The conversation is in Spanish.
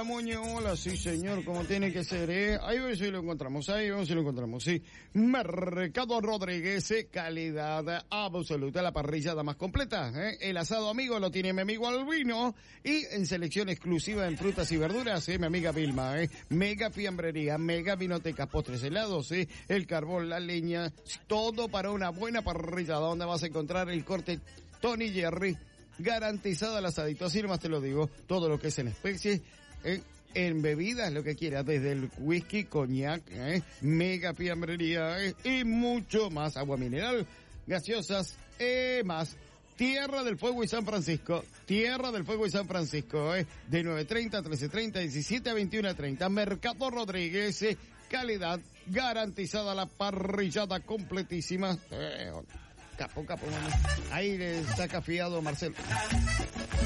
la moñola, sí señor, como tiene que ser, Ahí vamos si lo encontramos, sí. Mercado Rodríguez, calidad absoluta, la parrillada más completa, El asado amigo lo tiene mi amigo Albino, y en selección exclusiva en frutas y verduras, mi amiga Vilma, Mega fiambrería, mega vinoteca, postres helados, el carbón, la leña, todo para una buena parrillada, donde vas a encontrar el corte Tony Jerry, garantizado al asadito, así nomás te lo digo, todo lo que es en especies, en bebidas, lo que quieras, desde el whisky, coñac, mega fiambrería, y mucho más, agua mineral, gaseosas, más. Tierra del Fuego y San Francisco, de 9:30 a 13:30, 17 a 21:30, Mercado Rodríguez, calidad garantizada, la parrillada completísima, capo, mano. Ahí le saca fiado Marcelo.